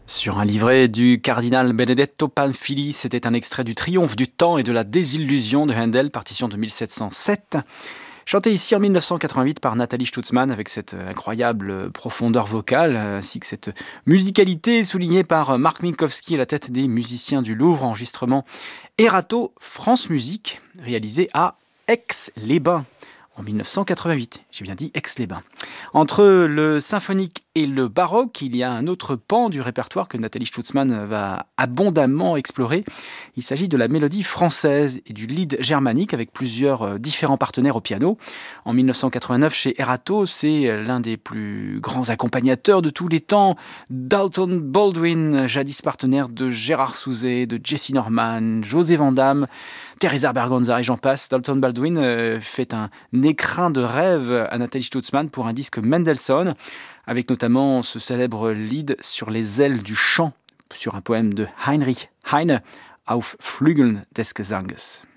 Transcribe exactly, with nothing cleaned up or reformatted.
Sur un livret du cardinal Benedetto Pamphili, c'était un extrait du Triomphe du temps et de la désillusion de Handel, partition de mille sept cent sept. Chanté ici en mille neuf cent quatre-vingt-huit par Nathalie Stutzmann avec cette incroyable profondeur vocale, ainsi que cette musicalité soulignée par Marc Minkowski à la tête des musiciens du Louvre. Enregistrement Erato France Musique, réalisé à Aix-les-Bains en mille neuf cent quatre-vingt-huit. J'ai bien dit Aix-les-Bains. Entre le symphonique et le baroque, il y a un autre pan du répertoire que Nathalie Stutzmann va abondamment explorer. Il s'agit de la mélodie française et du lied germanique avec plusieurs différents partenaires au piano. En mille neuf cent quatre-vingt-neuf, chez Erato, c'est l'un des plus grands accompagnateurs de tous les temps, Dalton Baldwin, jadis partenaire de Gérard Souzet, de Jessye Norman, José Van Damme, Teresa Berganza et j'en passe. Dalton Baldwin euh, fait un écrin de rêve à Nathalie Stutzmann pour un disque Mendelssohn, avec notamment ce célèbre lied sur les ailes du chant, sur un poème de Heinrich Heine, Auf Flügeln des Gesanges.